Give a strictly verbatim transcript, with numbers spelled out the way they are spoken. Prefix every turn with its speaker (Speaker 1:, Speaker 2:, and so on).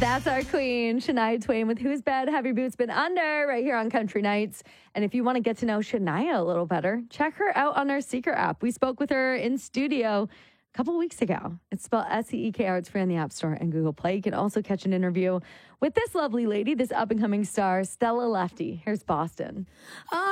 Speaker 1: That's our queen, Shania Twain, with Whose Bed Have Your Boots Been Under, right here on Country Nights. And if you want to get to know Shania a little better, check her out on our Seeker app. We spoke with her in studio a couple weeks ago. It's spelled S E E K R. It's free on the App Store and Google Play. You can also catch an interview with this lovely lady, this up-and-coming star, Stella Lefty. Here's Boston.